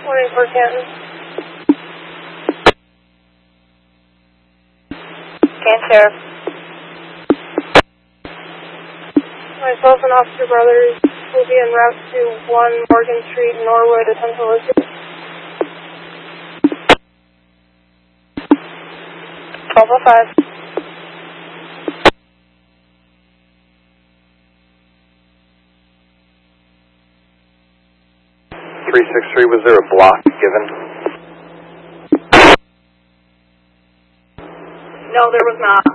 24 Canton. Canton Sheriff. Myself and Officer Brothers will be en route to 1 Morgan Street, Norwood, attempt to locate. 1205. Was there a block given? No, there was not.